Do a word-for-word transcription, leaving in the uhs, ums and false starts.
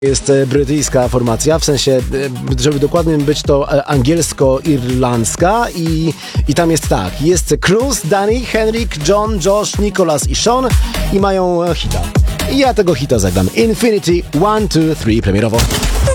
Jest brytyjska formacja, w sensie, żeby dokładnym być, to angielsko-irlandzka i, i tam jest tak, jest Cruz, Danny, Henrik, John, Josh, Nicholas i Sean i mają hita. I ja tego hita zagram. Infinity, one, two, three, premierowo.